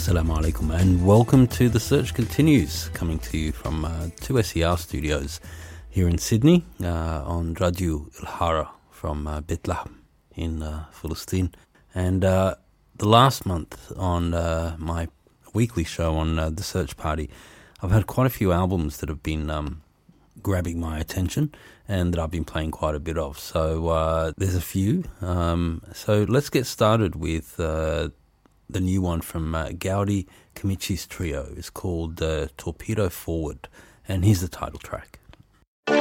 Assalamu alaikum and welcome to The Search Continues, coming to you from 2SER studios here in Sydney on Radio Ilhara from Bethlehem in Palestine. And the last month on my weekly show on The Search Party, I've had quite a few albums that have been grabbing my attention and that I've been playing quite a bit of. So there's a few. So let's get started with the new one from Gaudi Kimichi's trio. Is called Torpedo Forward, and here's the title track.